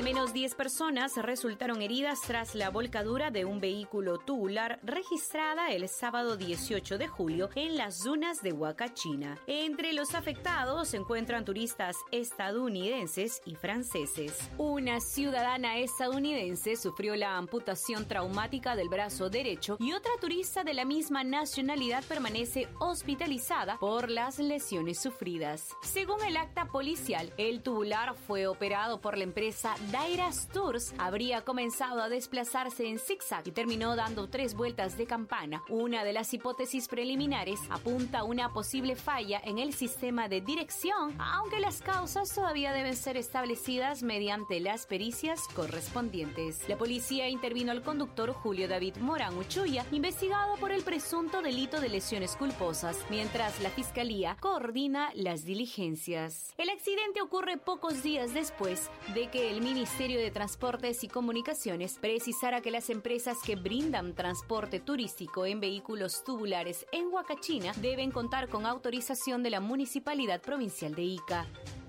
Al menos 10 personas resultaron heridas tras la volcadura de un vehículo tubular registrada el sábado 18 de julio en las dunas de Huacachina. Entre los afectados se encuentran turistas estadounidenses y franceses. Una ciudadana estadounidense sufrió la amputación traumática del brazo derecho y otra turista de la misma nacionalidad permanece hospitalizada por las lesiones sufridas. Según el acta policial, el tubular fue operado por la empresa Dairas Tours, habría comenzado a desplazarse en zigzag y terminó dando 3 vueltas de campana. Una de las hipótesis preliminares apunta a una posible falla en el sistema de dirección, aunque las causas todavía deben ser establecidas mediante las pericias correspondientes. La policía intervino al conductor Julio David Morán Uchuya, investigado por el presunto delito de lesiones culposas, mientras la fiscalía coordina las diligencias. El accidente ocurre pocos días después de que el Ministerio de Transportes y Comunicaciones precisara que las empresas que brindan transporte turístico en vehículos tubulares en Huacachina deben contar con autorización de la Municipalidad Provincial de Ica.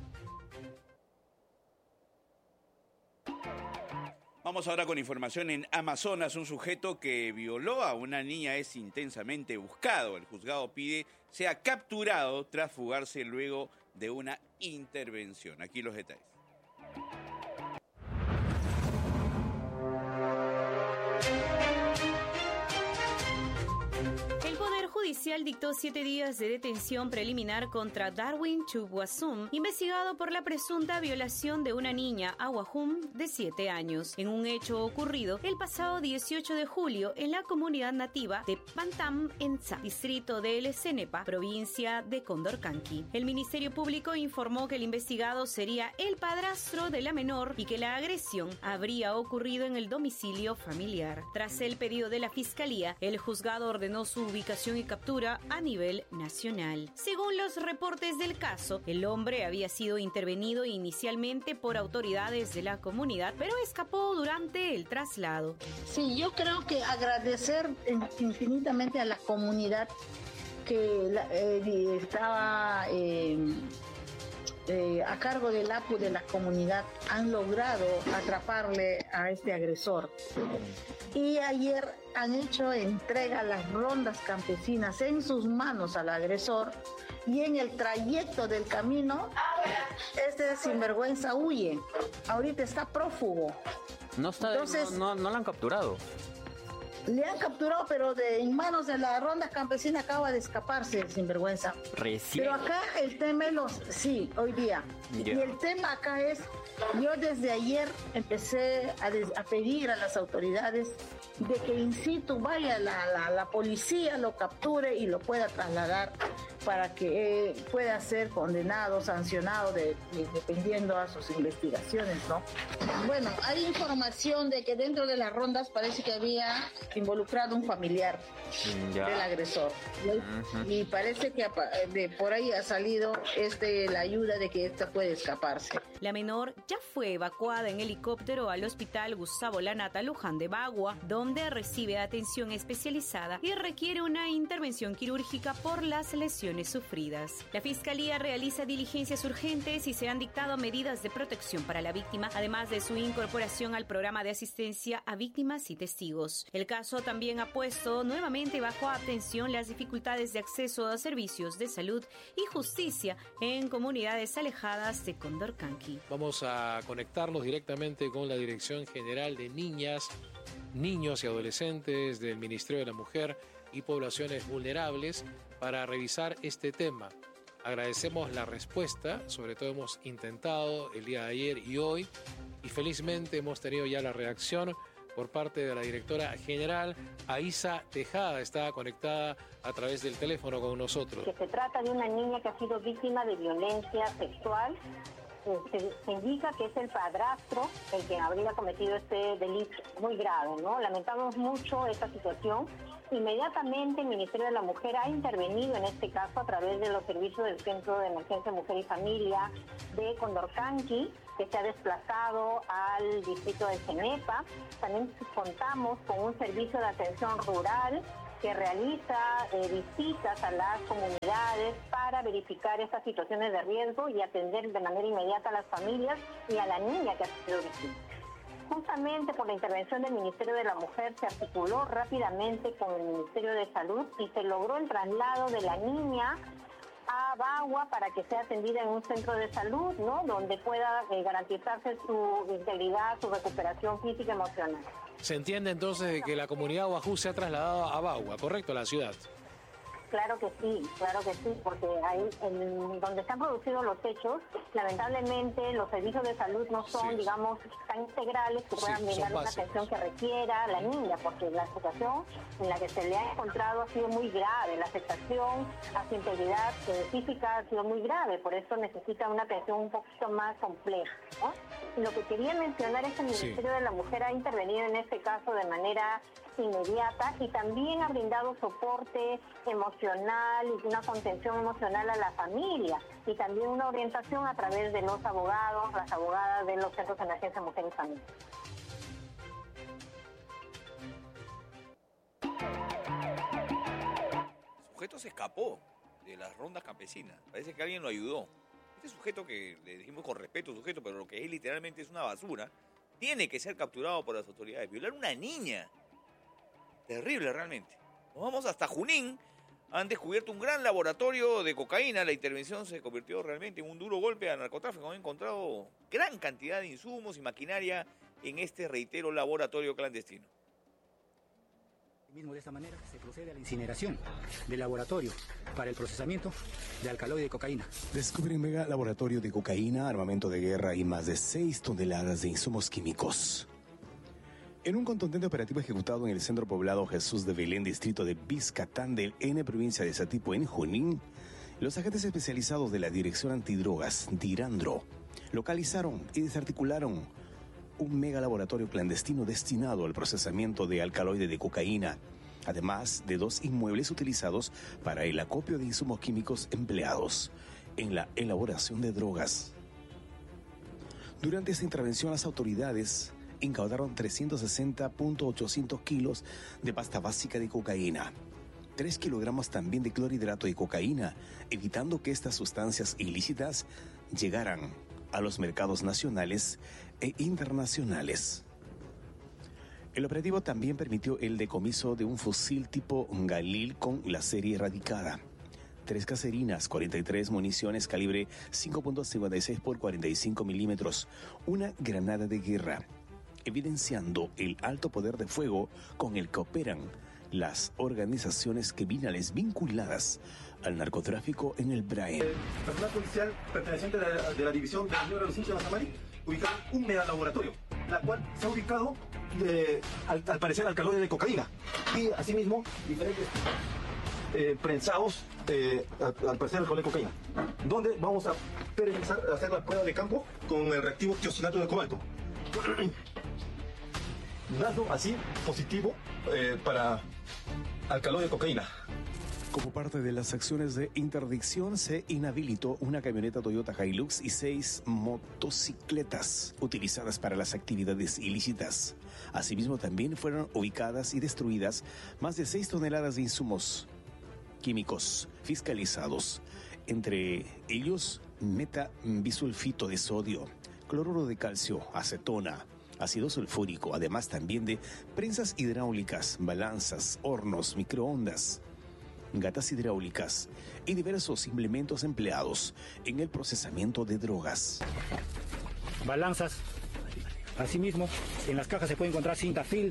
Vamos ahora con información en Amazonas. Un sujeto que violó a una niña es intensamente buscado. El juzgado pide sea capturado tras fugarse luego de una intervención. Aquí los detalles. Judicial dictó 7 días de detención preliminar contra Darwin Chubuasum, investigado por la presunta violación de una niña Awahum de 7 años, en un hecho ocurrido el pasado 18 de julio en la comunidad nativa de Pantam Enza, distrito de El Cenepa, provincia de Condorcanqui. El Ministerio Público informó que el investigado sería el padrastro de la menor y que la agresión habría ocurrido en el domicilio familiar. Tras el pedido de la Fiscalía, el juzgado ordenó su ubicación y captura a nivel nacional. Según los reportes del caso, el hombre había sido intervenido inicialmente por autoridades de la comunidad, pero escapó durante el traslado. Sí, yo creo que agradecer infinitamente a la comunidad que estaba a cargo del APU de la comunidad, han logrado atraparle a este agresor. Y ayer han hecho entrega a las rondas campesinas en sus manos al agresor, y en el trayecto del camino este sinvergüenza huye. Ahorita está prófugo. Entonces, no lo han capturado. Le han capturado, pero en manos de la ronda campesina acaba de escaparse el sinvergüenza. Recién. Pero acá el tema es sí, hoy día. Yeah. Y el tema acá es, yo desde ayer empecé a pedir a las autoridades de que in situ vaya la policía, lo capture y lo pueda trasladar para que pueda ser condenado, sancionado, dependiendo a sus investigaciones, ¿no? Bueno, hay información de que dentro de las rondas parece que había involucrado un familiar del agresor. Y parece que por ahí ha salido la ayuda de que esta puede escaparse. La menor ya fue evacuada en helicóptero al hospital Gustavo Lanata Luján de Bagua, donde recibe atención especializada y requiere una intervención quirúrgica por las lesiones sufridas. La Fiscalía realiza diligencias urgentes y se han dictado medidas de protección para la víctima, además de su incorporación al programa de asistencia a víctimas y testigos. El caso también ha puesto nuevamente bajo atención las dificultades de acceso a servicios de salud y justicia en comunidades alejadas de Condorcanqui. Vamos a conectarnos directamente con la Dirección General de Niñas, Niños y Adolescentes del Ministerio de la Mujer y Poblaciones Vulnerables para revisar este tema. Agradecemos la respuesta, sobre todo hemos intentado el día de ayer y hoy, y felizmente hemos tenido ya la reacción por parte de la directora general. Aisa Tejada está conectada a través del teléfono con nosotros. Que se trata de una niña que ha sido víctima de violencia sexual. Se indica que es el padrastro el que habría cometido este delito muy grave, ¿no? Lamentamos mucho esta situación. Inmediatamente el Ministerio de la Mujer ha intervenido en este caso a través de los servicios del Centro de Emergencia Mujer y Familia de Condorcanqui, que se ha desplazado al distrito de Cenepa. También contamos con un servicio de atención rural que realiza visitas a las comunidades para verificar estas situaciones de riesgo y atender de manera inmediata a las familias y a la niña que ha sido víctima. Justamente por la intervención del Ministerio de la Mujer se articuló rápidamente con el Ministerio de Salud y se logró el traslado de la niña a Bagua para que sea atendida en un centro de salud, ¿no?, donde pueda garantizarse su integridad, su recuperación física y emocional. Se entiende entonces de que la comunidad Guajú se ha trasladado a Bagua, ¿correcto?, a la ciudad. Claro que sí, porque ahí donde se han producido los hechos, lamentablemente los servicios de salud no son, digamos, tan integrales que puedan brindar una atención que requiera la niña, porque la situación en la que se le ha encontrado ha sido muy grave, la afectación a su integridad física ha sido muy grave, por eso necesita una atención un poquito más compleja, ¿no? Y lo que quería mencionar es que el Ministerio de la Mujer ha intervenido en este caso de manera inmediata y también ha brindado soporte emocional y una contención emocional a la familia y también una orientación a través de los abogados, las abogadas de los centros de emergencia Mujer y Familia. El sujeto se escapó de las rondas campesinas. Parece que alguien lo ayudó. Este sujeto, que le dijimos con respeto sujeto, pero lo que es literalmente es una basura, tiene que ser capturado por las autoridades. Violar a una niña. Terrible realmente. Nos vamos hasta Junín. Han descubierto un gran laboratorio de cocaína. La intervención se convirtió realmente en un duro golpe al narcotráfico. Han encontrado gran cantidad de insumos y maquinaria en este, reitero, laboratorio clandestino. De esta manera se procede a la incineración del laboratorio para el procesamiento de alcaloide de cocaína. Descubren mega laboratorio de cocaína, armamento de guerra y más de 6 toneladas de insumos químicos. En un contundente operativo ejecutado en el centro poblado Jesús de Belén, distrito de Vizcatán del N, provincia de Satipo, en Junín, los agentes especializados de la Dirección Antidrogas, DIRANDRO, localizaron y desarticularon un mega laboratorio clandestino destinado al procesamiento de alcaloide de cocaína, además de 2 inmuebles utilizados para el acopio de insumos químicos empleados en la elaboración de drogas. Durante esta intervención, las autoridades incautaron 360.800 kilos de pasta básica de cocaína, 3 kilogramos también de clorhidrato de cocaína, evitando que estas sustancias ilícitas llegaran a los mercados nacionales e internacionales. El operativo también permitió el decomiso de un fusil tipo Galil con la serie erradicada, 3 caserinas, 43 municiones calibre 5.56 por 45 milímetros, una granada de guerra, evidenciando el alto poder de fuego con el que operan las organizaciones criminales vinculadas al narcotráfico en el Brain. Personal policial perteneciente de la división de la Lucincha de Mazamari ubicaron un mega laboratorio, la cual se ha ubicado al parecer alcaloide de cocaína y asimismo diferentes prensados al parecer alcohol de cocaína, donde vamos a realizar, hacer la prueba de campo con el reactivo tiocilato de cobalto, dando así positivo para alcaloide de cocaína. Como parte de las acciones de interdicción, se inhabilitó una camioneta Toyota Hilux y 6 motocicletas utilizadas para las actividades ilícitas. Asimismo, también fueron ubicadas y destruidas más de 6 toneladas de insumos químicos fiscalizados, entre ellos metabisulfito de sodio, cloruro de calcio, acetona, ácido sulfúrico, además también de prensas hidráulicas, balanzas, hornos, microondas, gatas hidráulicas y diversos implementos empleados en el procesamiento de drogas. Balanzas. Asimismo, en las cajas se puede encontrar cinta fil,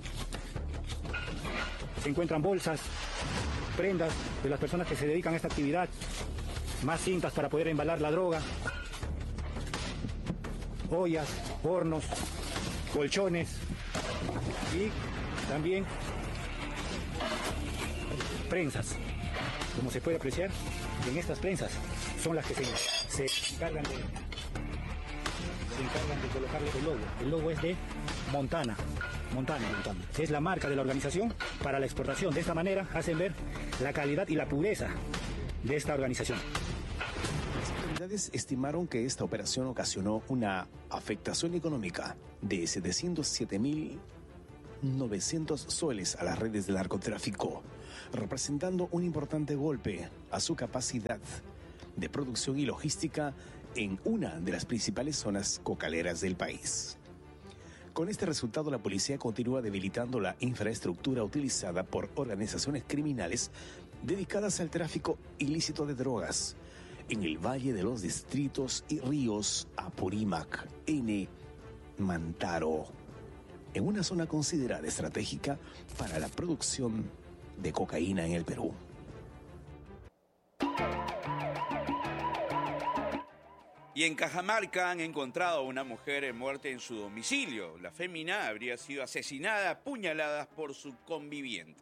se encuentran bolsas, prendas de las personas que se dedican a esta actividad, más cintas para poder embalar la droga, ollas, hornos, colchones y también prensas. Como se puede apreciar, en estas prensas son las que se encargan de colocarle el logo. El logo es de Montana. Es la marca de la organización para la exportación. De esta manera hacen ver la calidad y la pureza de esta organización. Las autoridades estimaron que esta operación ocasionó una afectación económica de 707.000 900 soles a las redes del narcotráfico, representando un importante golpe a su capacidad de producción y logística en una de las principales zonas cocaleras del país. Con este resultado, la policía continúa debilitando la infraestructura utilizada por organizaciones criminales dedicadas al tráfico ilícito de drogas en el Valle de los Distritos y Ríos Apurímac, N. Mantaro, en una zona considerada estratégica para la producción de cocaína en el Perú. Y en Cajamarca han encontrado a una mujer muerta en su domicilio. La fémina habría sido asesinada a puñaladas por su conviviente.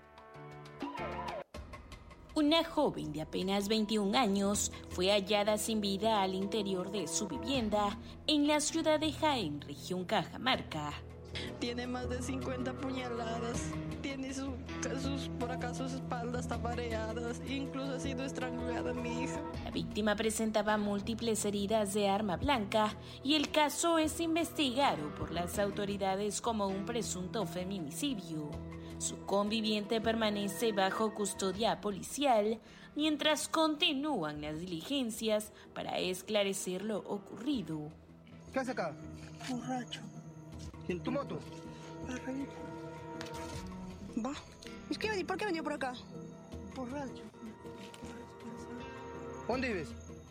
Una joven de apenas 21 años fue hallada sin vida al interior de su vivienda en la ciudad de Jaén, región Cajamarca. Tiene más de 50 puñaladas, tiene sus espaldas tapareadas, incluso ha sido estrangulada mi hija. La víctima presentaba múltiples heridas de arma blanca y el caso es investigado por las autoridades como un presunto feminicidio. Su conviviente permanece bajo custodia policial mientras continúan las diligencias para esclarecer lo ocurrido. ¿Qué hace acá? Borracho. ¿En tu moto? Va. ¿Por qué venía por acá? Borracho. ¿Dónde vives?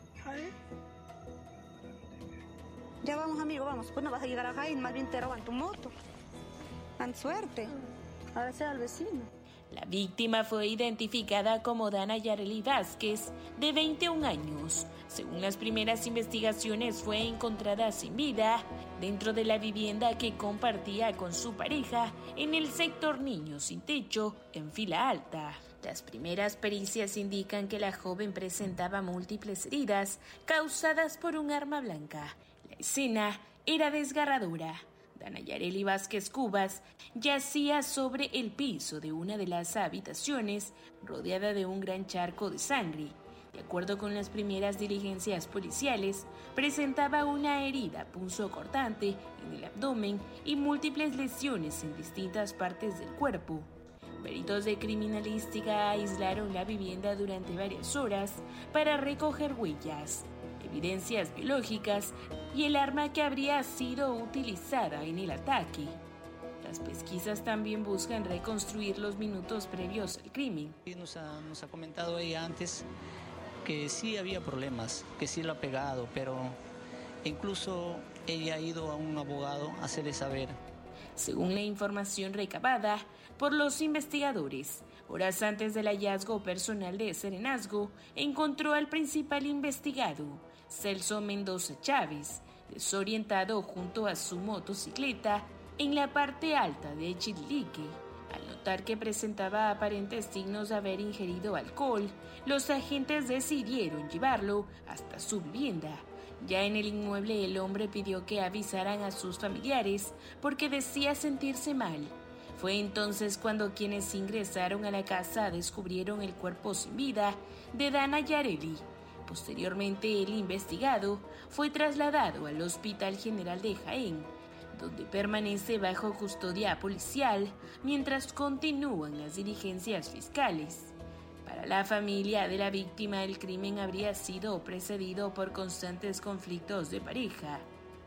Ya vamos, amigo, vamos. Pues no vas a llegar a Jaén, más bien te roban tu moto. Tan suerte. Ahora sea al vecino. La víctima fue identificada como Dana Yareli Vázquez, de 21 años. Según las primeras investigaciones, fue encontrada sin vida dentro de la vivienda que compartía con su pareja en el sector Niños Sin Techo, en Fila Alta. Las primeras pericias indican que la joven presentaba múltiples heridas causadas por un arma blanca. La escena era desgarradora. Dana Yareli Vázquez Cubas yacía sobre el piso de una de las habitaciones, rodeada de un gran charco de sangre. De acuerdo con las primeras diligencias policiales, presentaba una herida punzocortante en el abdomen y múltiples lesiones en distintas partes del cuerpo. Peritos de criminalística aislaron la vivienda durante varias horas para recoger huellas, evidencias biológicas y el arma que habría sido utilizada en el ataque. Las pesquisas también buscan reconstruir los minutos previos al crimen. Nos ha comentado ella antes que sí había problemas, que sí lo ha pegado, pero incluso ella ha ido a un abogado a hacerle saber. Según la información recabada por los investigadores, horas antes del hallazgo personal de Serenazgo, encontró al principal investigado, Celso Mendoza Chávez, desorientado junto a su motocicleta en la parte alta de Chilique. Al notar que presentaba aparentes signos de haber ingerido alcohol, los agentes decidieron llevarlo hasta su vivienda. Ya en el inmueble, el hombre pidió que avisaran a sus familiares porque decía sentirse mal. Fue entonces cuando quienes ingresaron a la casa descubrieron el cuerpo sin vida de Dana Yareli. Posteriormente, el investigado fue trasladado al Hospital General de Jaén, donde permanece bajo custodia policial mientras continúan las diligencias fiscales. Para la familia de la víctima, el crimen habría sido precedido por constantes conflictos de pareja.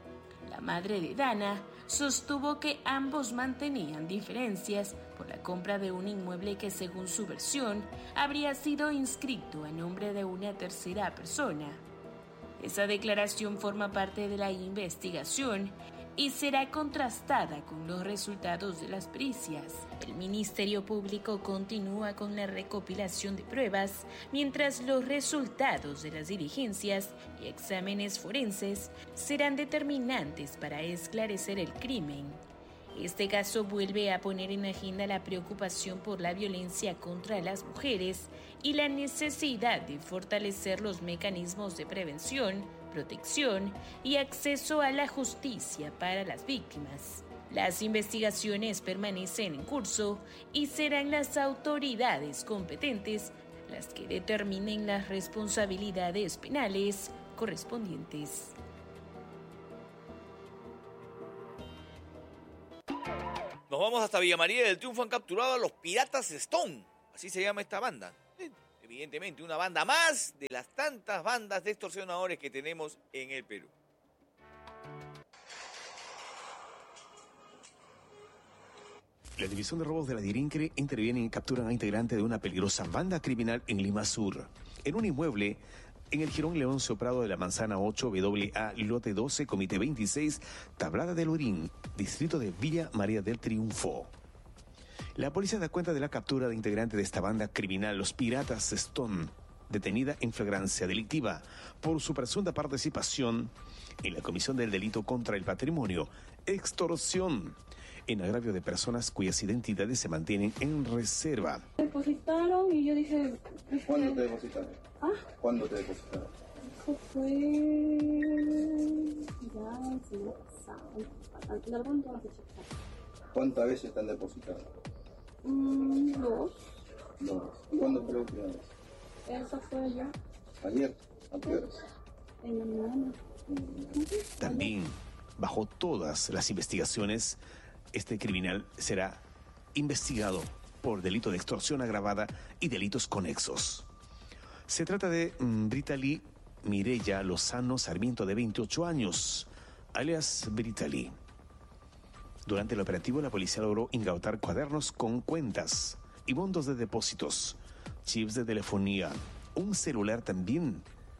La madre de Dana sostuvo que ambos mantenían diferencias por la compra de un inmueble que, según su versión, habría sido inscrito a nombre de una tercera persona. Esa declaración forma parte de la investigación y será contrastada con los resultados de las pericias. El Ministerio Público continúa con la recopilación de pruebas, mientras los resultados de las diligencias y exámenes forenses serán determinantes para esclarecer el crimen. Este caso vuelve a poner en agenda la preocupación por la violencia contra las mujeres y la necesidad de fortalecer los mecanismos de prevención, protección y acceso a la justicia para las víctimas. Las investigaciones permanecen en curso y serán las autoridades competentes las que determinen las responsabilidades penales correspondientes. Nos vamos hasta Villa María del Triunfo. Han capturado a los Piratas Stone. Así se llama esta banda. Evidentemente, una banda más de las tantas bandas de extorsionadores que tenemos en el Perú. La División de Robos de la DIRINCRE interviene y capturan a integrante de una peligrosa banda criminal en Lima Sur. En un inmueble en el Jirón Leoncio Prado de la Manzana 8, WA, lote 12, comité 26, Tablada del Orín, distrito de Villa María del Triunfo. La policía da cuenta de la captura de integrante de esta banda criminal, los Piratas Stone, detenida en flagrancia delictiva por su presunta participación en la comisión del delito contra el patrimonio, extorsión, en agravio de personas cuyas identidades se mantienen en reserva. Depositaron y yo dije... ¿Cuándo te depositaron? ¿Ah? ¿Cuándo te depositaron? Eso fue... ya el semana pasado. ¿Cuántas veces te han depositado? 2. ¿Cuándo fue la última vez? Eso fue ayer. ¿Ayer? ¿A qué horas? En la mañana. También, bajo todas las investigaciones, este criminal será investigado por delito de extorsión agravada y delitos conexos. Se trata de Britali Mireya Lozano Sarmiento, de 28 años, alias Britali. Durante el operativo, la policía logró incautar cuadernos con cuentas y montos de depósitos, chips de telefonía, un celular también,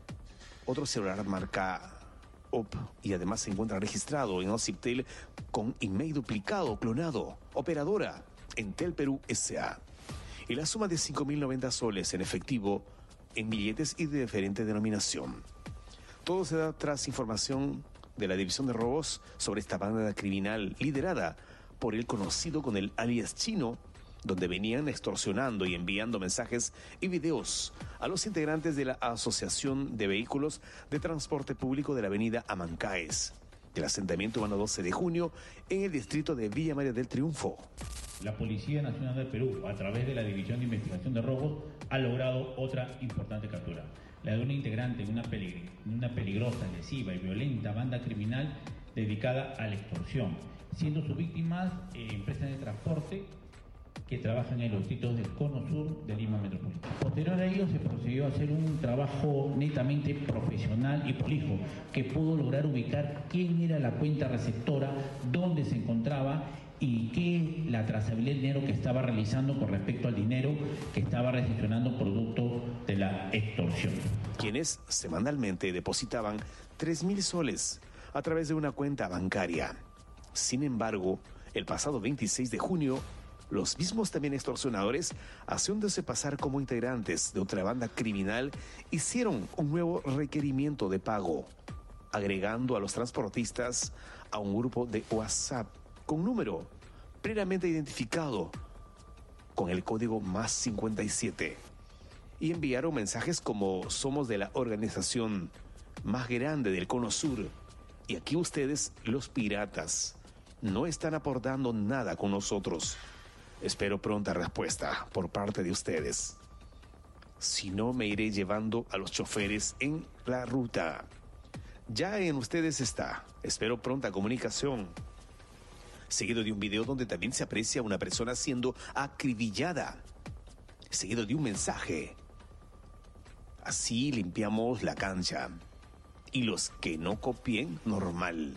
otro celular marca OP, y además se encuentra registrado en Ociptel con email duplicado, clonado, operadora Entel Perú S.A. y la suma de 5.090 soles en efectivo en billetes y de diferente denominación. Todo se da tras información de la División de Robos sobre esta banda criminal liderada por el conocido con el alias Chino, donde venían extorsionando y enviando mensajes y videos a los integrantes de la Asociación de Vehículos de Transporte Público de la avenida Amancaes, del asentamiento humano 12 de junio, en el distrito de Villa María del Triunfo. La Policía Nacional del Perú, a través de la División de Investigación de Robos, ha logrado otra importante captura, la de una integrante de una peligrosa, lesiva y violenta banda criminal dedicada a la extorsión, siendo sus víctimas empresas de transporte que trabajan en los distritos del Cono Sur de Lima Metropolitana. Posterior a ello se procedió a hacer un trabajo netamente profesional y prolijo que pudo lograr ubicar quién era la cuenta receptora, dónde se encontraba y qué la trazabilidad del dinero que estaba realizando con respecto al dinero que estaba recepcionando producto de la extorsión. Quienes semanalmente depositaban 3.000 soles a través de una cuenta bancaria. Sin embargo, el pasado 26 de junio, los mismos también extorsionadores, haciéndose pasar como integrantes de otra banda criminal, hicieron un nuevo requerimiento de pago, agregando a los transportistas a un grupo de WhatsApp con número previamente identificado con el código +57 y enviaron mensajes como: somos de la organización más grande del Cono Sur y aquí ustedes, los piratas, no están aportando nada con nosotros. Espero pronta respuesta por parte de ustedes. Si no, me iré llevando a los choferes en la ruta. Ya en ustedes está. Espero pronta comunicación. Seguido de un video donde también se aprecia a una persona siendo acribillada. Seguido de un mensaje: así limpiamos la cancha. Y los que no copien, normal.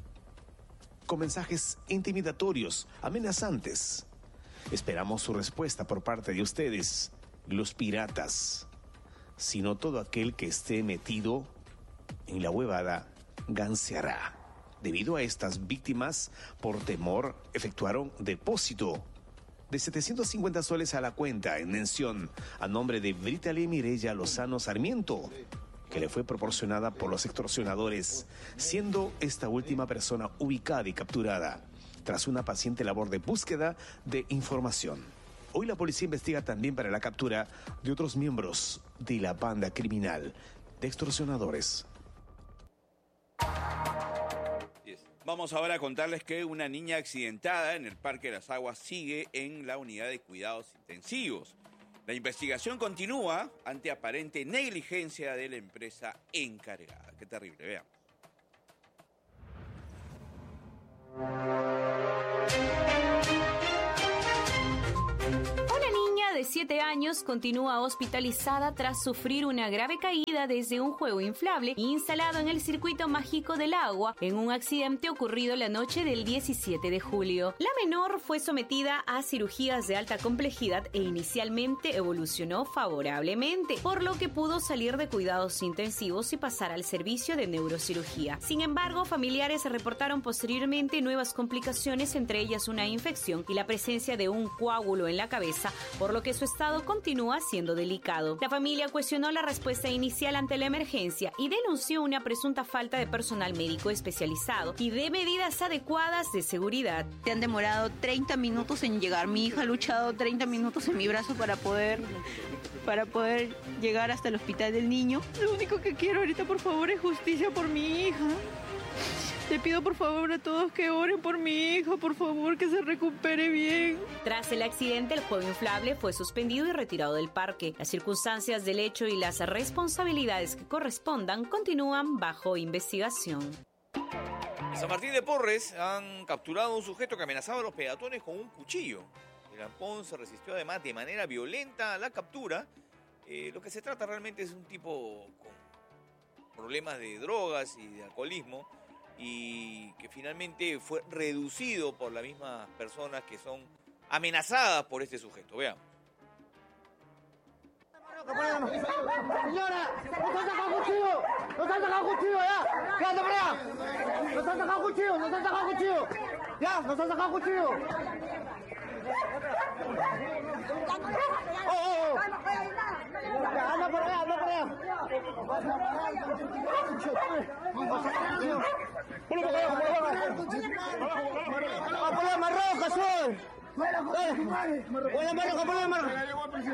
Con mensajes intimidatorios, amenazantes. Esperamos su respuesta por parte de ustedes, los piratas. Si no, todo aquel que esté metido en la huevada ganseará. Debido a estas víctimas, por temor, efectuaron depósito de 750 soles a la cuenta en mención a nombre de Britali Mireya Lozano Sarmiento, que le fue proporcionada por los extorsionadores, siendo esta última persona ubicada y capturada tras una paciente labor de búsqueda de información. Hoy la policía investiga también para la captura de otros miembros de la banda criminal de extorsionadores. Vamos ahora a contarles que una niña accidentada en el Parque de las Aguas sigue en la unidad de cuidados intensivos. La investigación continúa ante aparente negligencia de la empresa encargada. Qué terrible, veamos. 7 años continúa hospitalizada tras sufrir una grave caída desde un juego inflable instalado en el circuito mágico del agua en un accidente ocurrido la noche del 17 de julio. La menor fue sometida a cirugías de alta complejidad e inicialmente evolucionó favorablemente, por lo que pudo salir de cuidados intensivos y pasar al servicio de neurocirugía. Sin embargo, familiares reportaron posteriormente nuevas complicaciones, entre ellas una infección y la presencia de un coágulo en la cabeza, por lo que su estado continúa siendo delicado. La familia cuestionó la respuesta inicial ante la emergencia y denunció una presunta falta de personal médico especializado y de medidas adecuadas de seguridad. Se han demorado 30 minutos en llegar. Mi hija ha luchado 30 minutos en mi brazo para poder llegar hasta el hospital del niño. Lo único que quiero ahorita, por favor, es justicia por mi hija. Le pido por favor a todos que oren por mi hija, por favor, que se recupere bien. Tras el accidente, el juego inflable fue suspendido y retirado del parque. Las circunstancias del hecho y las responsabilidades que correspondan continúan bajo investigación. En San Martín de Porres han capturado a un sujeto que amenazaba a los peatones con un cuchillo. El ampón se resistió además de manera violenta a la captura. Lo que se trata realmente es un tipo con problemas de drogas y de alcoholismo, y que finalmente fue reducido por las mismas personas que son amenazadas por este sujeto. Veamos. Señora, nos han sacado cuchillo, nos han sacado cuchillo, ya, quédate para allá, nos han sacado cuchillo, nos han sacado cuchillo, ya, nos han sacado cuchillo. Anda por allá, anda por allá. Ponlo por allá, ponlo más roja, sol. Ponle más roja, ponle más roja.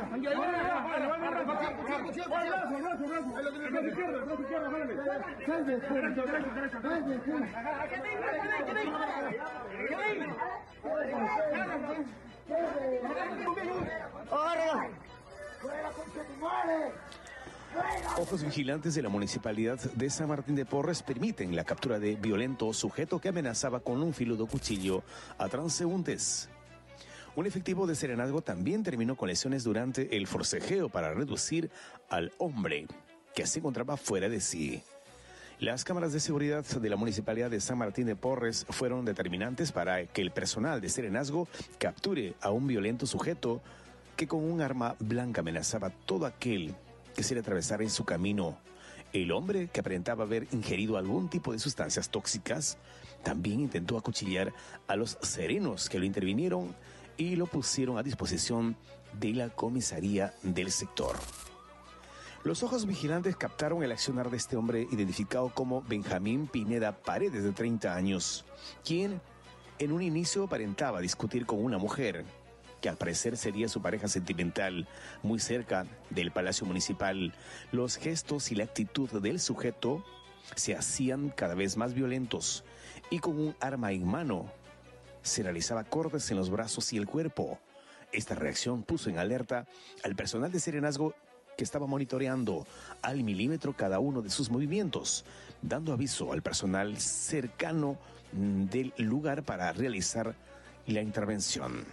Ojos vigilantes de la Municipalidad de San Martín de Porres permiten la captura de violento sujeto que amenazaba con un filudo cuchillo a transeúntes. Un efectivo de Serenazgo también terminó con lesiones durante el forcejeo para reducir al hombre, que se encontraba fuera de sí. Las cámaras de seguridad de la Municipalidad de San Martín de Porres fueron determinantes para que el personal de Serenazgo capture a un violento sujeto que con un arma blanca amenazaba a todo aquel que se le atravesara en su camino. El hombre, que aparentaba haber ingerido algún tipo de sustancias tóxicas, también intentó acuchillar a los serenos que lo intervinieron y lo pusieron a disposición de la comisaría del sector. Los ojos vigilantes captaron el accionar de este hombre identificado como Benjamín Pineda Paredes, de 30 años, quien en un inicio aparentaba discutir con una mujer, que al parecer sería su pareja sentimental, muy cerca del Palacio Municipal. Los gestos y la actitud del sujeto se hacían cada vez más violentos y con un arma en mano se realizaba cortes en los brazos y el cuerpo. Esta reacción puso en alerta al personal de Serenazgo, que estaba monitoreando al milímetro cada uno de sus movimientos, dando aviso al personal cercano del lugar para realizar la intervención.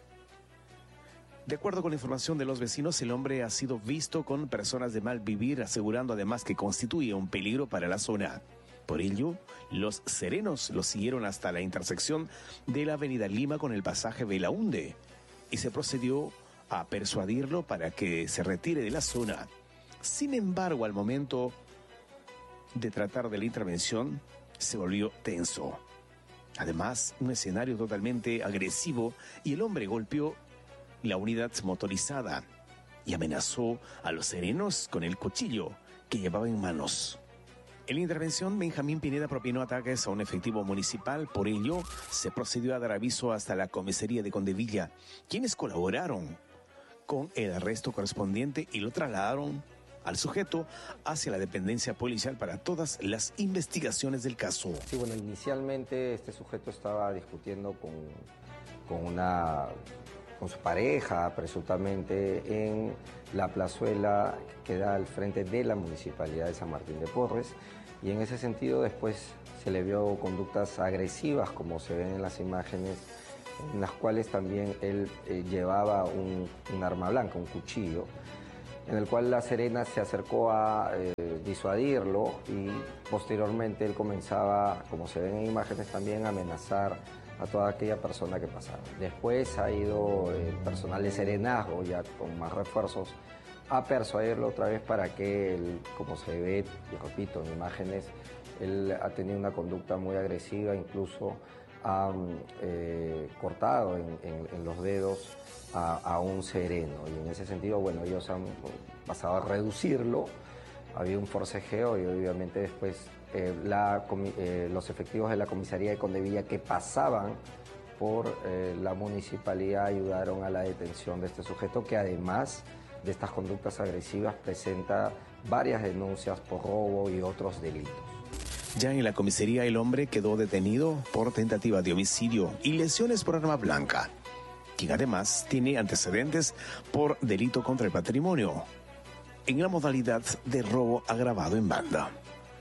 De acuerdo con la información de los vecinos, el hombre ha sido visto con personas de mal vivir, asegurando además que constituye un peligro para la zona. Por ello, los serenos lo siguieron hasta la intersección de la avenida Lima con el pasaje Belaunde y se procedió a persuadirlo para que se retire de la zona. Sin embargo, al momento de tratar de la intervención, se volvió tenso. Además, un escenario totalmente agresivo, y el hombre golpeó la unidad motorizada y amenazó a los serenos con el cuchillo que llevaba en manos. En la intervención, Benjamín Pineda propinó ataques a un efectivo municipal. Por ello, se procedió a dar aviso hasta la comisaría de Condevilla, quienes colaboraron con el arresto correspondiente y lo trasladaron al sujeto hacia la dependencia policial para todas las investigaciones del caso. Sí, bueno, inicialmente este sujeto estaba discutiendo con su pareja, presuntamente, en la plazuela que da al frente de la Municipalidad de San Martín de Porres, y en ese sentido después se le vio conductas agresivas, como se ven en las imágenes, en las cuales también él llevaba un arma blanca, un cuchillo, en el cual La Serena se acercó a disuadirlo y posteriormente él comenzaba, como se ven en imágenes también, a amenazar a toda aquella persona que pasaba. Después ha ido personal de serenazgo, ya con más refuerzos, a persuadirlo otra vez para que él, como se ve, y repito, en imágenes, él ha tenido una conducta muy agresiva, incluso ha cortado en los dedos a un sereno. Y en ese sentido, bueno, ellos han pasado a reducirlo, había un forcejeo y obviamente después los efectivos de la comisaría de Condevilla que pasaban por la municipalidad ayudaron a la detención de este sujeto, que además de estas conductas agresivas presenta varias denuncias por robo y otros delitos. Ya en la comisaría el hombre quedó detenido por tentativa de homicidio y lesiones por arma blanca, quien además tiene antecedentes por delito contra el patrimonio, en la modalidad de robo agravado en banda.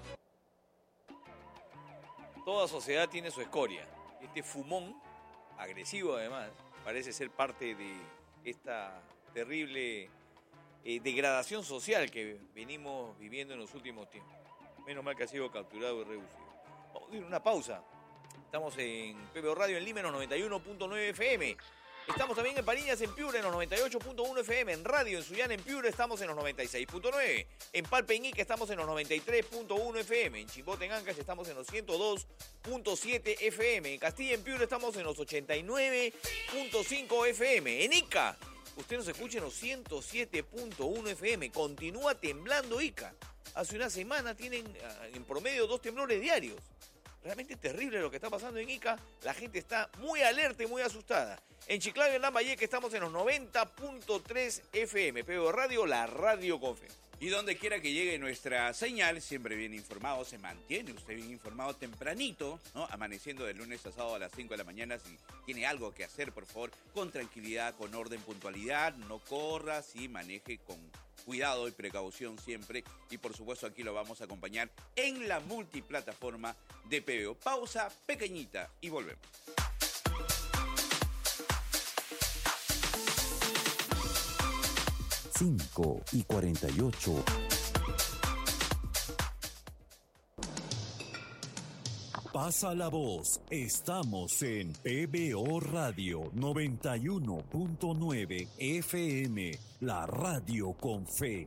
Toda sociedad tiene su escoria. Este fumón, agresivo además, parece ser parte de esta terrible degradación social que venimos viviendo en los últimos tiempos. Menos mal que ha sido capturado y reducido. Vamos a ir a una pausa. Estamos en PBO Radio en Lima en los 91.9 FM. Estamos también en Pariñas, en Piura, en los 98.1 FM. En Radio, en Sullana, en Piura, estamos en los 96.9. En Palpa, en Ica, estamos en los 93.1 FM. En Chimbote, en Ancash, estamos en los 102.7 FM. En Castilla, en Piura, estamos en los 89.5 FM. En Ica, usted nos escucha en los 107.1 FM. Continúa temblando Ica. Hace una semana tienen en promedio 2 temblores diarios. Realmente terrible lo que está pasando en Ica. La gente está muy alerta y muy asustada. En Chiclayo, en Lambayeque, estamos en los 90.3 FM. PBO Radio, la radio con fe. Y donde quiera que llegue nuestra señal, siempre bien informado, se mantiene usted bien informado tempranito, ¿no? Amaneciendo de lunes a sábado a las 5 de la mañana. Si tiene algo que hacer, por favor, con tranquilidad, con orden, puntualidad, no corra, sí, maneje con cuidado y precaución siempre. Y por supuesto aquí lo vamos a acompañar en la multiplataforma de PBO. Pausa pequeñita y volvemos. Cinco y 48. Pasa la voz. Estamos en PBO Radio 91.9 FM, la radio con fe.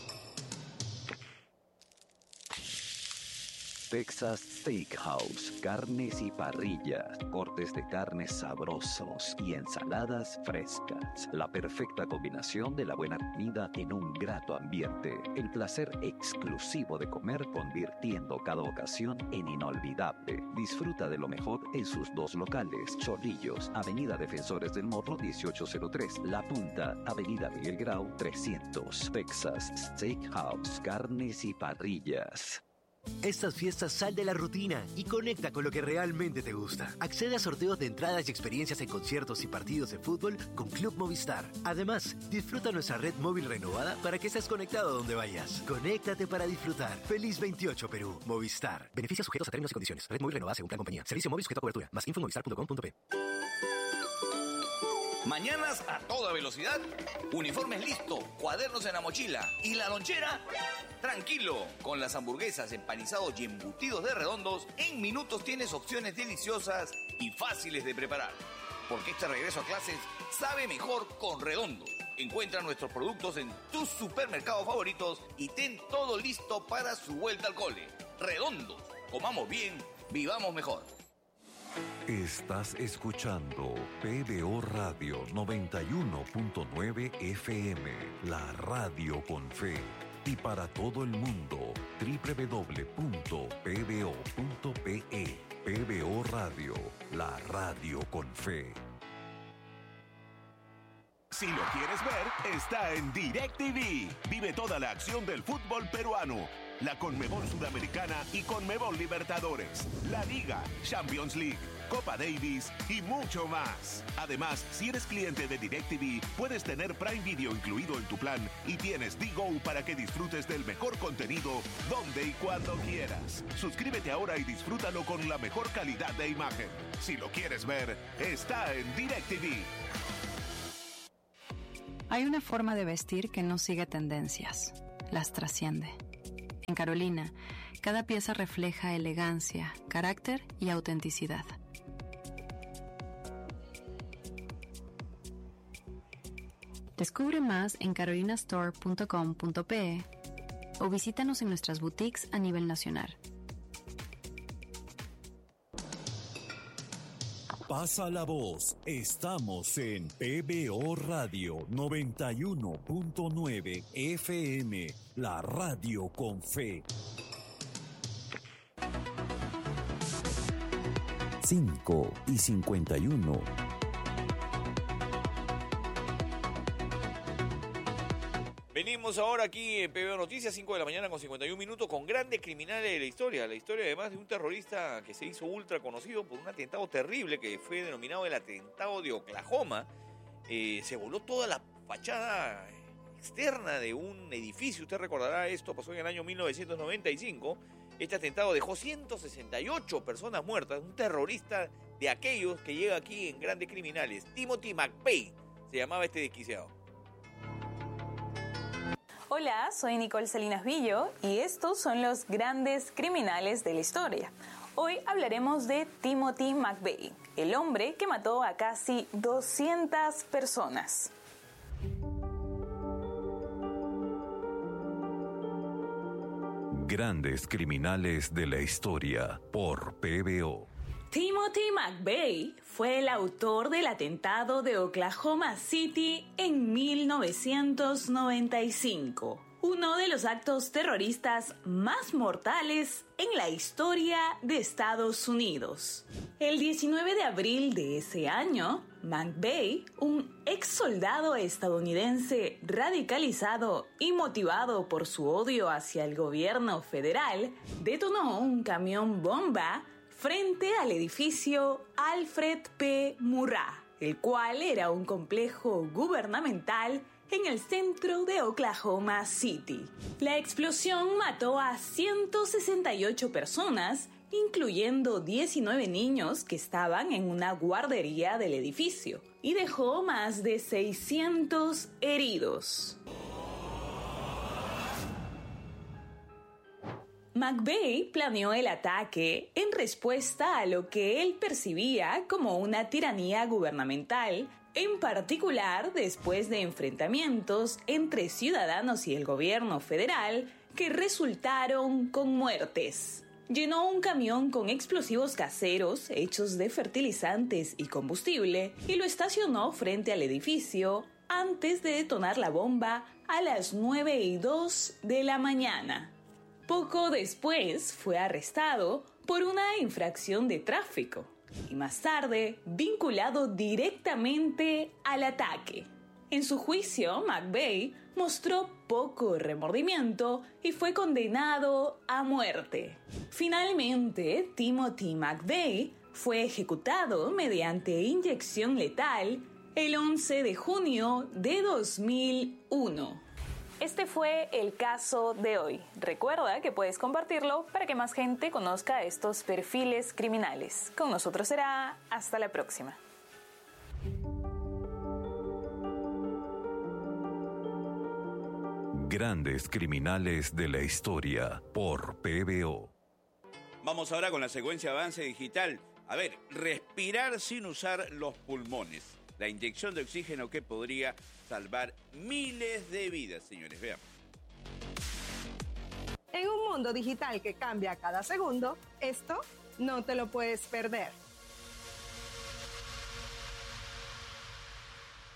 Texas Steakhouse, carnes y parrillas, cortes de carnes sabrosos y ensaladas frescas. La perfecta combinación de la buena comida en un grato ambiente. El placer exclusivo de comer, convirtiendo cada ocasión en inolvidable. Disfruta de lo mejor en sus 2 locales. Chorrillos, Avenida Defensores del Morro 1803. La Punta, Avenida Miguel Grau 300. Texas Steakhouse, carnes y parrillas. Estas fiestas sal de la rutina y conecta con lo que realmente te gusta. Accede a sorteos de entradas y experiencias en conciertos y partidos de fútbol con Club Movistar. Además, disfruta nuestra red móvil renovada para que estés conectado donde vayas. Conéctate para disfrutar. Feliz 28 Perú. Movistar. Beneficios sujetos a términos y condiciones. Red móvil renovada según plan compañía. Servicio móvil sujeto a cobertura. Más info en movistar.com.p. Mañanas a toda velocidad, uniformes listo, cuadernos en la mochila y la lonchera, tranquilo. Con las hamburguesas, empanizados y embutidos de Redondos, en minutos tienes opciones deliciosas y fáciles de preparar. Porque este regreso a clases sabe mejor con Redondos. Encuentra nuestros productos en tus supermercados favoritos y ten todo listo para su vuelta al cole. Redondos, comamos bien, vivamos mejor. Estás escuchando PBO Radio 91.9 FM, la radio con fe. Y para todo el mundo, www.pbo.pe. PBO Radio, la radio con fe. Si lo quieres ver, está en DirecTV. Vive toda la acción del fútbol peruano. La Conmebol Sudamericana y Conmebol Libertadores. La Liga, Champions League, Copa Davis y mucho más. Además, si eres cliente de DirecTV, puedes tener Prime Video incluido en tu plan y tienes Digo para que disfrutes del mejor contenido donde y cuando quieras. Suscríbete ahora y disfrútalo con la mejor calidad de imagen. Si lo quieres ver, está en DirecTV. Hay una forma de vestir que no sigue tendencias, las trasciende. En Carolina, cada pieza refleja elegancia, carácter y autenticidad. Descubre más en carolinastore.com.pe o visítanos en nuestras boutiques a nivel nacional. Pasa la voz. Estamos en PBO Radio 91.9 FM, la radio con fe. 5:51. Venimos ahora aquí en PBO Noticias, 5 de la mañana con 51 minutos, con grandes criminales de la historia además de un terrorista que se hizo ultra conocido por un atentado terrible que fue denominado el atentado de Oklahoma. Se voló toda la fachada externa de un edificio, usted recordará, esto pasó en el año 1995. Este atentado dejó 168 personas muertas, un terrorista de aquellos que llega aquí en grandes criminales. Timothy McVeigh se llamaba este desquiciado. Hola, soy Nicole Salinas Villo y estos son los grandes criminales de la historia. Hoy hablaremos de Timothy McVeigh, el hombre que mató a casi 200 personas. Grandes criminales de la historia por PBO. Timothy McVeigh fue el autor del atentado de Oklahoma City en 1995, uno de los actos terroristas más mortales en la historia de Estados Unidos. El 19 de abril de ese año, McVeigh, un ex soldado estadounidense radicalizado y motivado por su odio hacia el gobierno federal, detonó un camión bomba frente al edificio Alfred P. Murrah, el cual era un complejo gubernamental en el centro de Oklahoma City. La explosión mató a 168 personas, incluyendo 19 niños que estaban en una guardería del edificio, y dejó más de 600 heridos. McVeigh planeó el ataque en respuesta a lo que él percibía como una tiranía gubernamental, en particular después de enfrentamientos entre ciudadanos y el gobierno federal que resultaron con muertes. Llenó un camión con explosivos caseros hechos de fertilizantes y combustible y lo estacionó frente al edificio antes de detonar la bomba a las 9:02 de la mañana. Poco después fue arrestado por una infracción de tráfico y más tarde vinculado directamente al ataque. En su juicio, McVeigh mostró poco remordimiento y fue condenado a muerte. Finalmente, Timothy McVeigh fue ejecutado mediante inyección letal el 11 de junio de 2001. Este fue el caso de hoy. Recuerda que puedes compartirlo para que más gente conozca estos perfiles criminales. Con nosotros será hasta la próxima. Grandes criminales de la historia por PBO. Vamos ahora con la secuencia Avance Digital. A ver, respirar sin usar los pulmones. La inyección de oxígeno que podría salvar miles de vidas, señores. Veamos. En un mundo digital que cambia cada segundo, esto no te lo puedes perder.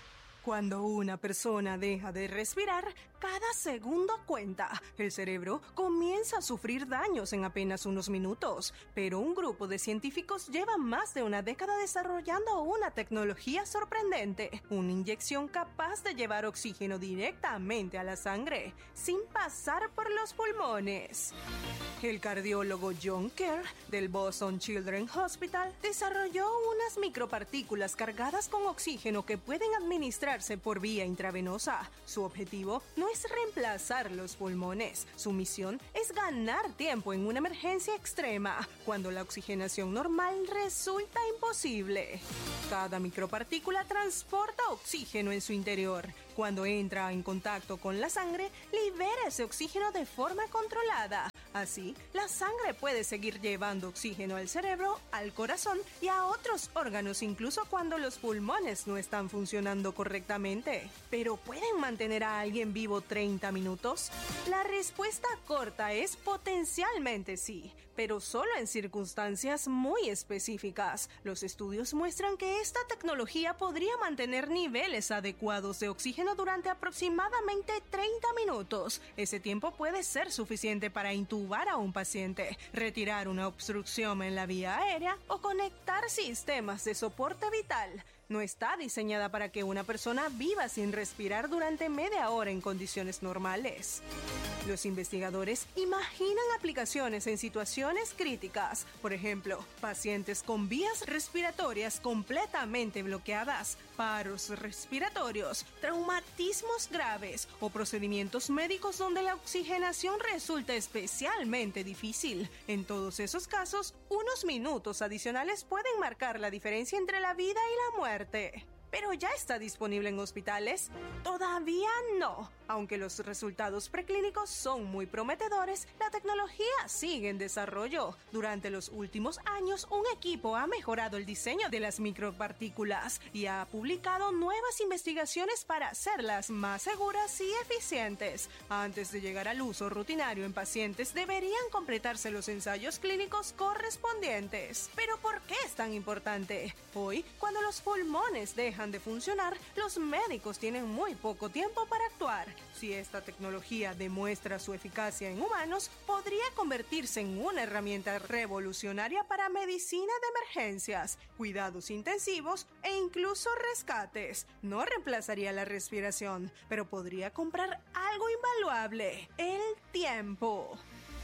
Cuando una persona deja de respirar, cada segundo cuenta. El cerebro comienza a sufrir daños en apenas unos minutos, pero un grupo de científicos lleva más de una década desarrollando una tecnología sorprendente, una inyección capaz de llevar oxígeno directamente a la sangre, sin pasar por los pulmones. El cardiólogo John Kerr, del Boston Children's Hospital, desarrolló unas micropartículas cargadas con oxígeno que pueden administrarse por vía intravenosa. Su objetivo no es reemplazar los pulmones. Su misión es ganar tiempo en una emergencia extrema, cuando la oxigenación normal resulta imposible. Cada micropartícula transporta oxígeno en su interior. Cuando entra en contacto con la sangre, libera ese oxígeno de forma controlada. Así, la sangre puede seguir llevando oxígeno al cerebro, al corazón y a otros órganos, incluso cuando los pulmones no están funcionando correctamente. ¿Pero pueden mantener a alguien vivo 30 minutos? La respuesta corta es potencialmente sí, pero solo en circunstancias muy específicas. Los estudios muestran que esta tecnología podría mantener niveles adecuados de oxígeno durante aproximadamente 30 minutos. Ese tiempo puede ser suficiente para intubar a un paciente, retirar una obstrucción en la vía aérea o conectar sistemas de soporte vital. No está diseñada para que una persona viva sin respirar durante media hora en condiciones normales. Los investigadores imaginan aplicaciones en situaciones críticas, por ejemplo, pacientes con vías respiratorias completamente bloqueadas, paros respiratorios, traumatismos graves o procedimientos médicos donde la oxigenación resulta especialmente difícil. En todos esos casos, unos minutos adicionales pueden marcar la diferencia entre la vida y la muerte. ¿Pero ya está disponible en hospitales? Todavía no. Aunque los resultados preclínicos son muy prometedores, la tecnología sigue en desarrollo. Durante los últimos años, un equipo ha mejorado el diseño de las micropartículas y ha publicado nuevas investigaciones para hacerlas más seguras y eficientes. Antes de llegar al uso rutinario en pacientes, deberían completarse los ensayos clínicos correspondientes. ¿Pero por qué es tan importante? Hoy, cuando los pulmones dejan de funcionar, los médicos tienen muy poco tiempo para actuar. Si esta tecnología demuestra su eficacia en humanos, podría convertirse en una herramienta revolucionaria para medicina de emergencias, cuidados intensivos e incluso rescates. No reemplazaría la respiración, pero podría comprar algo invaluable: el tiempo.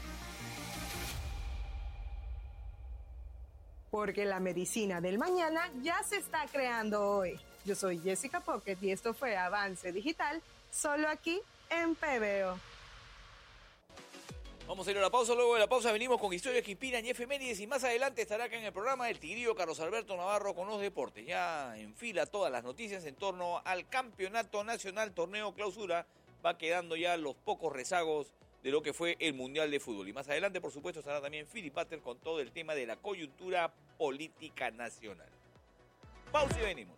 Porque la medicina del mañana ya se está creando hoy. Yo soy Jessica Pocket y esto fue Avance Digital, solo aquí en PBO. Vamos a ir a la pausa, luego de la pausa venimos con historias que inspiran y efemérides y más adelante estará acá en el programa el tigrillo Carlos Alberto Navarro con los deportes. Ya en fila todas las noticias en torno al Campeonato Nacional Torneo Clausura. Va quedando ya los pocos rezagos de lo que fue el Mundial de Fútbol. Y más adelante, por supuesto, estará también Philip Pater con todo el tema de la coyuntura política nacional. Pausa y venimos.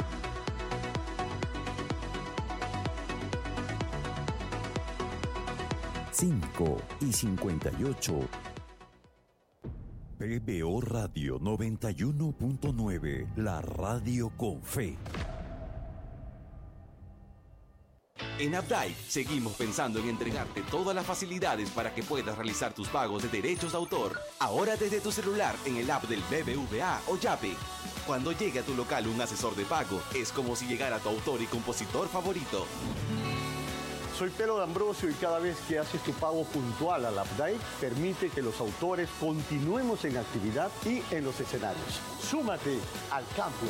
5:58. PBO Radio 91.9, la radio con fe. En Updike seguimos pensando en entregarte todas las facilidades para que puedas realizar tus pagos de derechos de autor. Ahora desde tu celular en el app del BBVA o Yape. Cuando llegue a tu local un asesor de pago, es como si llegara tu autor y compositor favorito. Soy Pedro D'Ambrosio y cada vez que haces tu pago puntual al Updike, permite que los autores continuemos en actividad y en los escenarios. Súmate al cambio.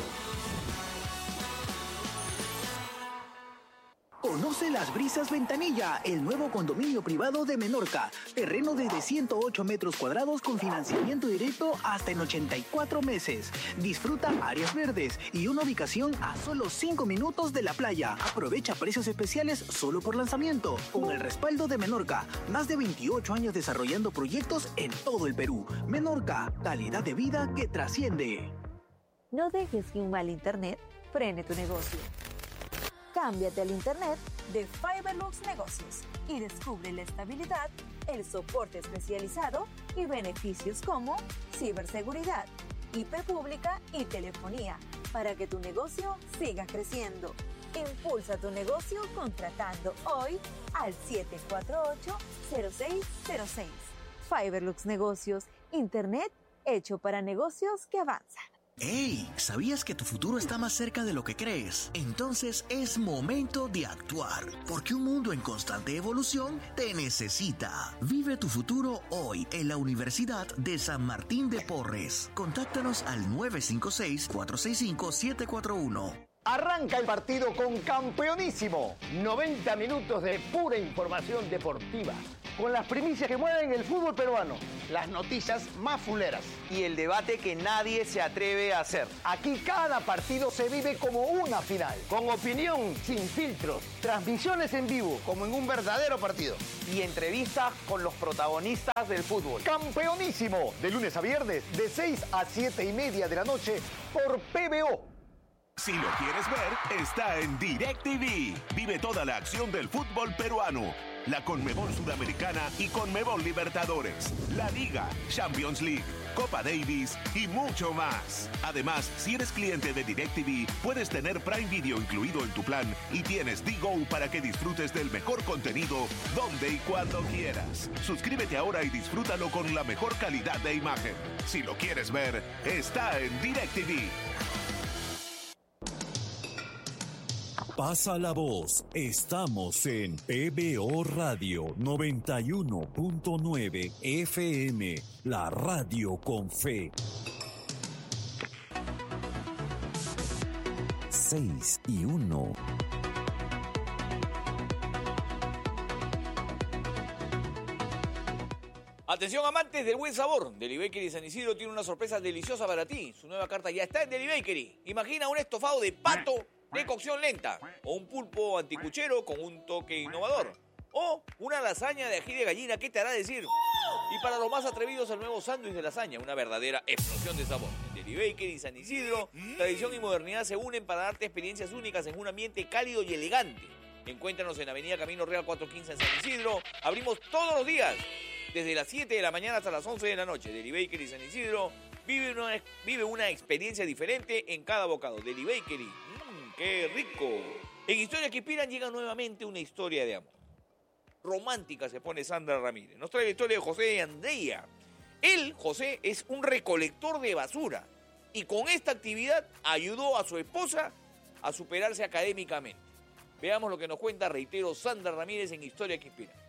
Conoce Las Brisas Ventanilla, el nuevo condominio privado de Menorca. Terreno desde 108 metros cuadrados con financiamiento directo hasta en 84 meses. Disfruta áreas verdes y una ubicación a solo 5 minutos de la playa. Aprovecha precios especiales solo por lanzamiento. Con el respaldo de Menorca, más de 28 años desarrollando proyectos en todo el Perú. Menorca, calidad de vida que trasciende. No dejes que un mal internet frene tu negocio. Cámbiate al internet de Fiberlux Negocios y descubre la estabilidad, el soporte especializado y beneficios como ciberseguridad, IP pública y telefonía para que tu negocio siga creciendo. Impulsa tu negocio contratando hoy al 748-0606. Fiberlux Negocios, Internet hecho para negocios que avanzan. ¡Hey! ¿Sabías que tu futuro está más cerca de lo que crees? Entonces es momento de actuar, porque un mundo en constante evolución te necesita. Vive tu futuro hoy en la Universidad de San Martín de Porres. Contáctanos al 956-465-741. Arranca el partido con Campeonísimo. 90 minutos de pura información deportiva, con las primicias que mueven el fútbol peruano, las noticias más fuleras y el debate que nadie se atreve a hacer. Aquí cada partido se vive como una final, con opinión sin filtros, transmisiones en vivo como en un verdadero partido y entrevistas con los protagonistas del fútbol. Campeonísimo, de lunes a viernes, de 6 a 7:30 de la noche por PBO. Si lo quieres ver, está en DirecTV. Vive toda la acción del fútbol peruano, la Conmebol Sudamericana y Conmebol Libertadores, la Liga, Champions League, Copa Davis y mucho más. Además, si eres cliente de DirecTV, puedes tener Prime Video incluido en tu plan y tienes Digo para que disfrutes del mejor contenido donde y cuando quieras. Suscríbete ahora y disfrútalo con la mejor calidad de imagen. Si lo quieres ver, está en DirecTV. Pasa la voz. Estamos en PBO Radio 91.9 FM, la radio con fe. 6:01. Atención amantes del buen sabor. Deli Bakery San Isidro tiene una sorpresa deliciosa para ti. Su nueva carta ya está en Deli Bakery. Imagina un estofado de pato de cocción lenta, o un pulpo anticuchero con un toque innovador, o una lasaña de ají de gallina, ¿qué te hará decir? Y para los más atrevidos, el nuevo sándwich de lasaña, una verdadera explosión de sabor. En Deli Bakery San Isidro, tradición y modernidad se unen para darte experiencias únicas en un ambiente cálido y elegante. Encuéntranos en Avenida Camino Real 415 en San Isidro. Abrimos todos los días, desde las 7 de la mañana hasta las 11 de la noche. Deli Bakery San Isidro vive una experiencia diferente en cada bocado. Deli Bakery. ¡Qué rico! En Historias que Inspiran llega nuevamente una historia de amor. Romántica se pone Sandra Ramírez. Nos trae la historia de José y Andrea. Él, José, es un recolector de basura y con esta actividad ayudó a su esposa a superarse académicamente. Veamos lo que nos cuenta, reitero, Sandra Ramírez en Historias que Inspiran.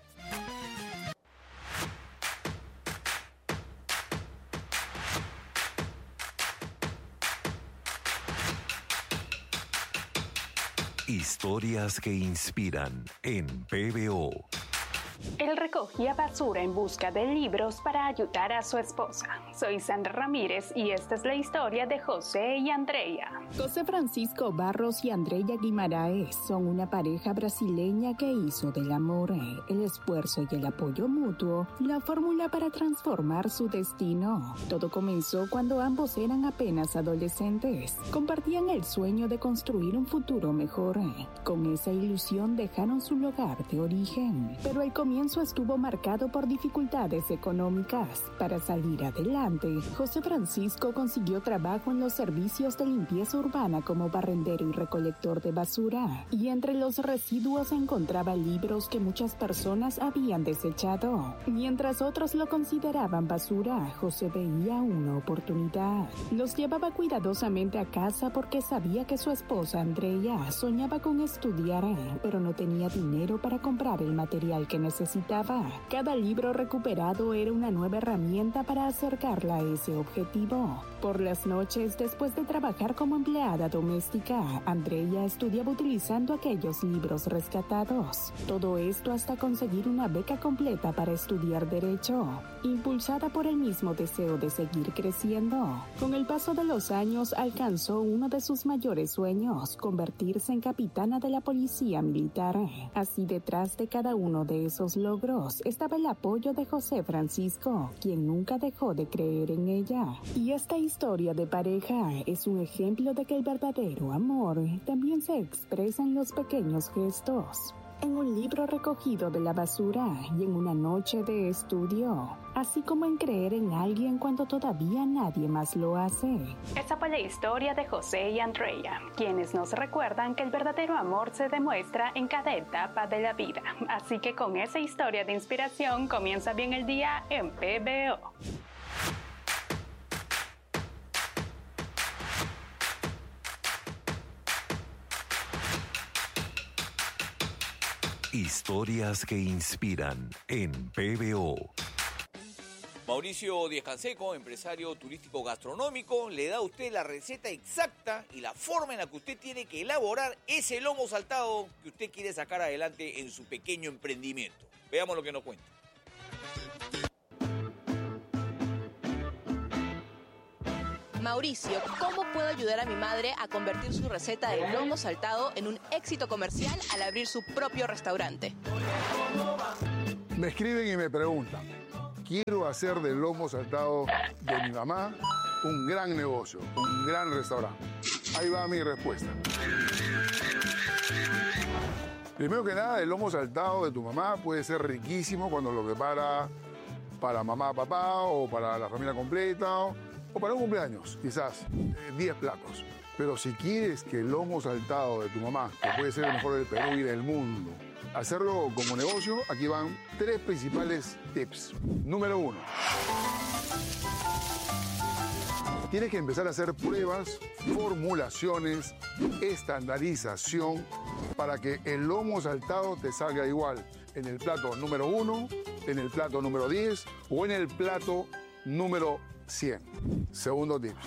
Historias que inspiran en PBO. Él recogía basura en busca de libros para ayudar a su esposa. Soy Sandra Ramírez y esta es la historia de José y Andrea. José Francisco Barros y Andrea Guimaraes son una pareja brasileña que hizo del amor, el esfuerzo y el apoyo mutuo la fórmula para transformar su destino. Todo comenzó cuando ambos eran apenas adolescentes. Compartían el sueño de construir un futuro mejor. Con esa ilusión dejaron su lugar de origen, pero el comienzo estuvo marcado por dificultades económicas. Para salir adelante, José Francisco consiguió trabajo en los servicios de limpieza urbana como barrendero y recolector de basura, y entre los residuos encontraba libros que muchas personas habían desechado. Mientras otros lo consideraban basura, José veía una oportunidad. Los llevaba cuidadosamente a casa porque sabía que su esposa Andrea soñaba con estudiar, pero no tenía dinero para comprar el material que necesitaba. Cada libro recuperado era una nueva herramienta para acercarla a ese objetivo. Por las noches, después de trabajar como empleada doméstica, Andrea estudiaba utilizando aquellos libros rescatados. Todo esto hasta conseguir una beca completa para estudiar Derecho, impulsada por el mismo deseo de seguir creciendo. Con el paso de los años, alcanzó uno de sus mayores sueños, convertirse en capitana de la policía militar. Así, detrás de cada uno de esos logros estaba el apoyo de José Francisco, quien nunca dejó de creer en ella. Y esta historia de pareja es un ejemplo de que el verdadero amor también se expresa en los pequeños gestos. en un libro recogido de la basura y en una noche de estudio, así como en creer en alguien cuando todavía nadie más lo hace. Esa fue la historia de José y Andrea, quienes nos recuerdan que el verdadero amor se demuestra en cada etapa de la vida. Así que con esa historia de inspiración comienza bien el día en PBO. Historias que inspiran en PBO. Mauricio Díez Canseco, empresario turístico gastronómico, le da a usted la receta exacta y la forma en la que usted tiene que elaborar ese lomo saltado que usted quiere sacar adelante en su pequeño emprendimiento. Veamos lo que nos cuenta. Mauricio, ¿cómo puedo ayudar a mi madre a convertir su receta de lomo saltado en un éxito comercial al abrir su propio restaurante? Me escriben y me preguntan, quiero hacer del lomo saltado de mi mamá un gran negocio, un gran restaurante. Ahí va mi respuesta. Primero que nada, el lomo saltado de tu mamá puede ser riquísimo cuando lo prepara para mamá, papá o para la familia completa o para un cumpleaños, quizás 10 platos. Pero si quieres que el lomo saltado de tu mamá, que puede ser el mejor del Perú y del mundo, hacerlo como negocio, aquí van 3 principales tips. Número 1. Tienes que empezar a hacer pruebas, formulaciones, estandarización para que el lomo saltado te salga igual en el plato número 1, en el plato número 10 o en el plato número 100. Segundo tip.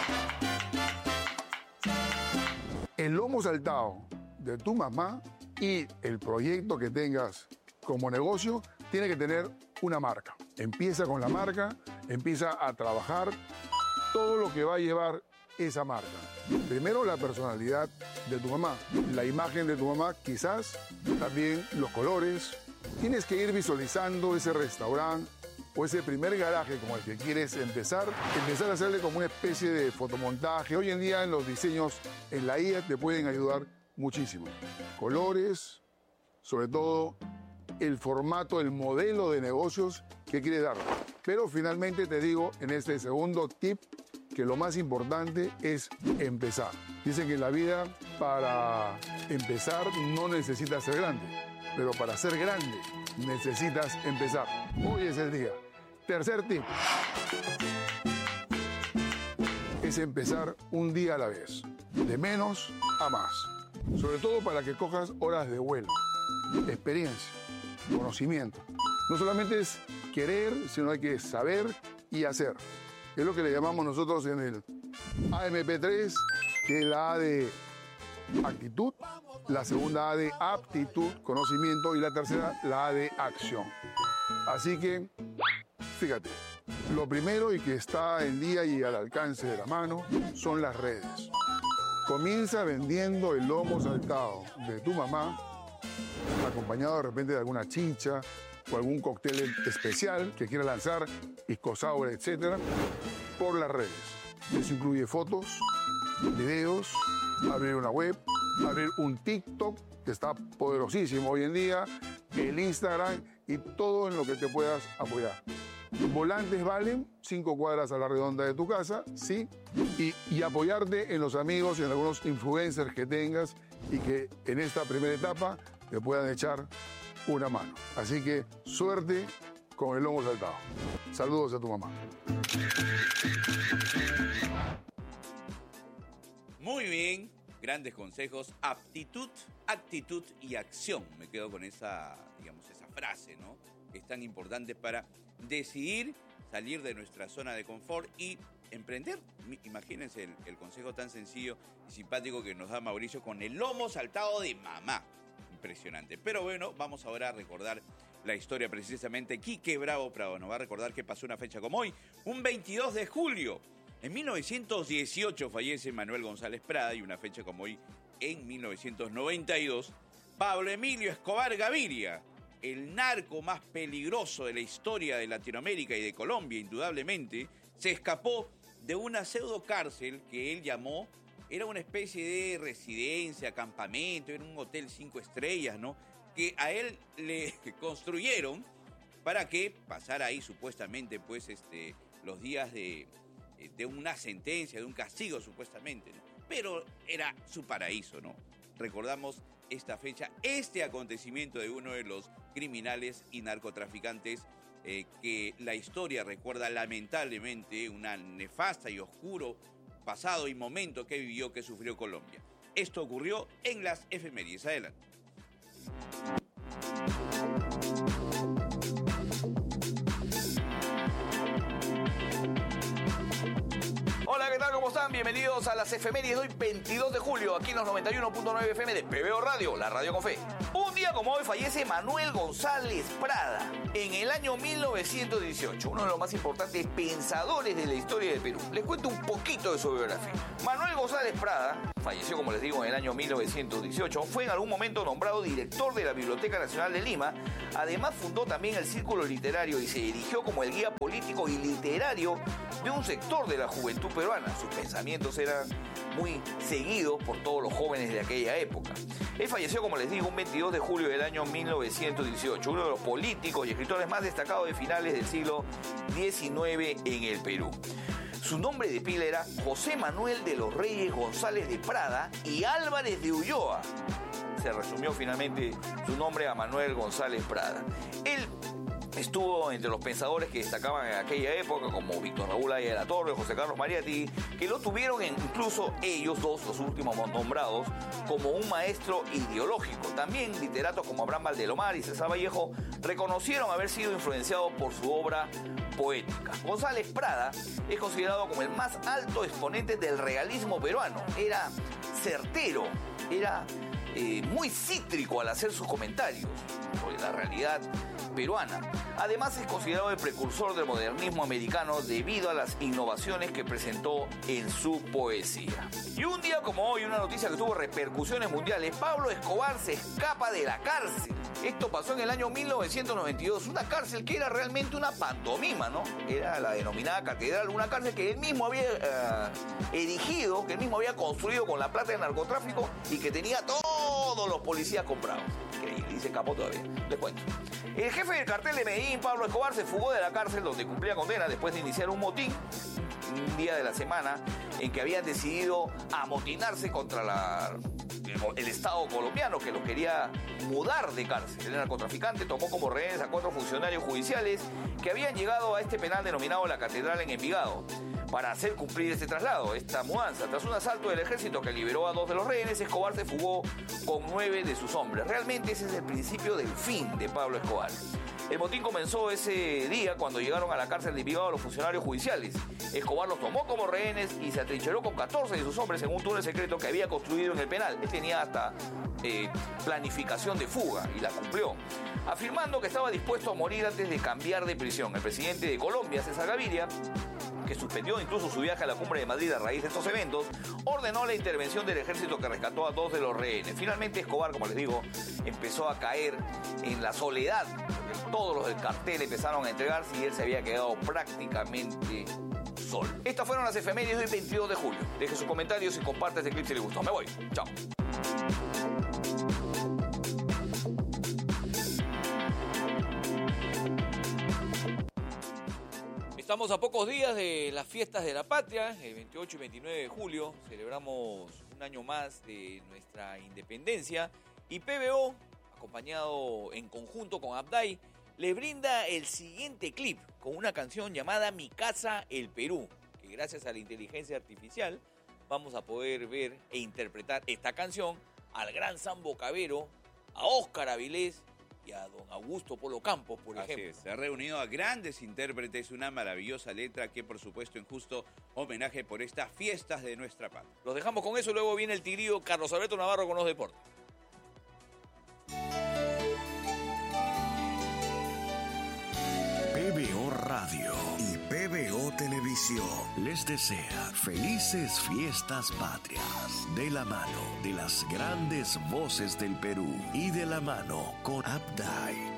El lomo saltado de tu mamá y el proyecto que tengas como negocio tiene que tener una marca. Empieza con la marca, empieza a trabajar todo lo que va a llevar esa marca. Primero, la personalidad de tu mamá, la imagen de tu mamá, quizás también los colores. Tienes que ir visualizando ese restaurante o ese primer garaje como el que quieres empezar a hacerle como una especie de fotomontaje. Hoy en día en los diseños en la IA te pueden ayudar muchísimo. Colores, sobre todo el formato, el modelo de negocios que quieres dar. Pero finalmente te digo en este segundo tip que lo más importante es empezar. Dicen que en la vida para empezar no necesitas ser grande, pero para ser grande necesitas empezar. Hoy es el día. Tercer tip es empezar un día a la vez, de menos a más. Sobre todo para que cojas horas de vuelo, experiencia, conocimiento. No solamente es querer, sino hay que saber y hacer. Es lo que le llamamos nosotros en el AMP3, que es la A de actitud, la segunda A de aptitud, conocimiento, y la tercera, la A de acción. Así que, fíjate, lo primero y que está en día y al alcance de la mano son las redes. Comienza vendiendo el lomo saltado de tu mamá, acompañado de repente de alguna chicha o algún cóctel especial que quiera lanzar, pisco sour, etc., por las redes. Eso incluye fotos, videos, abrir una web, abrir un TikTok, que está poderosísimo hoy en día, el Instagram y todo en lo que te puedas apoyar. Volantes valen 5 cuadras a la redonda de tu casa, sí, y apoyarte en los amigos y en algunos influencers que tengas y que en esta primera etapa te puedan echar una mano. Así que suerte con el lomo saltado. Saludos a tu mamá. Muy bien, grandes consejos. Aptitud, actitud y acción. Me quedo con esa, digamos, esa frase, ¿no? Que es tan importante para decidir salir de nuestra zona de confort y emprender. Imagínense el consejo tan sencillo y simpático que nos da Mauricio con el lomo saltado de mamá. Impresionante. Pero bueno, vamos ahora a recordar la historia precisamente. Quique Bravo Prado nos va a recordar que pasó una fecha como hoy, un 22 de julio. En 1918 fallece Manuel González Prada y una fecha como hoy, en 1992, Pablo Emilio Escobar Gaviria, el narco más peligroso de la historia de Latinoamérica y de Colombia, indudablemente, se escapó de una pseudo cárcel que él llamó, era una especie de residencia, campamento, era un hotel 5 estrellas, ¿no? que a él le construyeron para que pasara ahí supuestamente pues los días de una sentencia, de un castigo supuestamente, ¿no? Pero era su paraíso, ¿no? Recordamos esta fecha, este acontecimiento de uno de los criminales y narcotraficantes que la historia recuerda lamentablemente, una nefasta y oscuro pasado y momento que vivió, que sufrió Colombia. Esto ocurrió en las efemérides. Adelante. Hola, ¿qué tal? ¿Cómo están? Bienvenidos a las efemérides de hoy, 22 de julio, aquí en los 91.9 FM de PBO Radio, la radio con fe. Un día como hoy fallece Manuel González Prada, en el año 1918, uno de los más importantes pensadores de la historia del Perú. Les cuento un poquito de su biografía. Manuel González Prada falleció, como les digo, en el año 1918. Fue en algún momento nombrado director de la Biblioteca Nacional de Lima. Además, fundó también el Círculo Literario y se erigió como el guía político y literario de un sector de la juventud peruana. Sus pensamientos eran muy seguidos por todos los jóvenes de aquella época. Él falleció, como les digo, un 22 de julio del año 1918, uno de los políticos y escritores más destacados de finales del siglo XIX en el Perú. Su nombre de pila era José Manuel de los Reyes González de Prada y Álvarez de Ulloa. Se resumió finalmente su nombre a Manuel González Prada. Él estuvo entre los pensadores que destacaban en aquella época, como Víctor Raúl Aya de la Torre, José Carlos Mariátegui, que lo tuvieron incluso ellos dos, los últimos nombrados, como un maestro ideológico. También literatos como Abraham Valdelomar y César Vallejo reconocieron haber sido influenciados por su obra poética. González Prada es considerado como el más alto exponente del realismo peruano. Era certero, era muy cítrico al hacer sus comentarios sobre la realidad peruana. Además, es considerado el precursor del modernismo americano debido a las innovaciones que presentó en su poesía. Y un día como hoy, una noticia que tuvo repercusiones mundiales: Pablo Escobar se escapa de la cárcel. Esto pasó en el año 1992, una cárcel que era realmente una pantomima, ¿no? Era la denominada catedral, una cárcel que él mismo había erigido, que él mismo había construido con la plata del narcotráfico y que tenía todos los policías comprados. Increíble, y se escapó todavía, les cuento. El jefe del cartel de Medellín, Pablo Escobar, se fugó de la cárcel donde cumplía condena después de iniciar un motín, un día de la semana, en que habían decidido amotinarse contra el Estado colombiano, que los quería mudar de cárcel. El narcotraficante tomó como rehenes a 4 funcionarios judiciales que habían llegado a este penal denominado La Catedral en Envigado para hacer cumplir este traslado, esta mudanza. Tras un asalto del ejército que liberó a 2 de los rehenes, Escobar se fugó con 9 de sus hombres. Realmente ese es el principio del fin de Pablo Escobar. El motín comenzó ese día cuando llegaron a la cárcel de Envigado los funcionarios judiciales. Escobar los tomó como rehenes y se atrincheró con 14 de sus hombres en un túnel secreto que había construido en el penal. Él tenía hasta planificación de fuga y la cumplió, afirmando que estaba dispuesto a morir antes de cambiar de prisión. El presidente de Colombia, César Gaviria, que suspendió incluso su viaje a la Cumbre de Madrid a raíz de estos eventos, ordenó la intervención del ejército que rescató a 2 de los rehenes. Finalmente Escobar, como les digo, empezó a caer en la soledad, porque todos los del cartel empezaron a entregarse y él se había quedado prácticamente solo. Estas fueron las efemérides del 22 de julio. Deje sus comentarios y comparte este clip si le gustó. Me voy. Chao. Estamos a pocos días de las fiestas de la patria, el 28 y 29 de julio. Celebramos un año más de nuestra independencia y PBO, acompañado en conjunto con Abday, les brinda el siguiente clip con una canción llamada Mi Casa, el Perú, que gracias a la inteligencia artificial vamos a poder ver e interpretar esta canción al gran Sambo Cabero, a Óscar Avilés y a don Augusto Polo Campos, por ejemplo. Se ha reunido a grandes intérpretes, una maravillosa letra que, por supuesto, en justo homenaje por estas fiestas de nuestra patria. Los dejamos con eso, luego viene el tigrillo Carlos Alberto Navarro con los deportes. PBO Radio y PBO Televisión les desea felices fiestas patrias, de la mano de las grandes voces del Perú y de la mano con Abday.